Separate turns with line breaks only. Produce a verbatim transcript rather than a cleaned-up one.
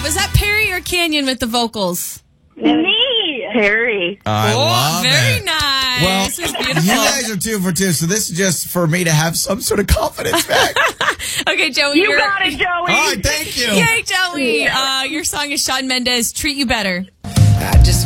Was that Perry or Canyon with the vocals?
Me, Harry.
I
oh,
love
very
it.
nice.
Well,
This is beautiful.
you guys are two for two, so this is just for me to have some sort of confidence back.
Okay, Joey.
You
you're-
got it, Joey.
All right, thank you.
Yay, Joey. Uh, your song is Shawn Mendes, Treat You Better.
I just